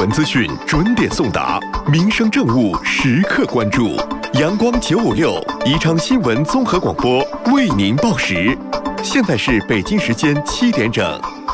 闻资讯准点送达，民生政务时刻关注。阳光956宜昌新闻综合广播为您报时。现在是北京时间7点整。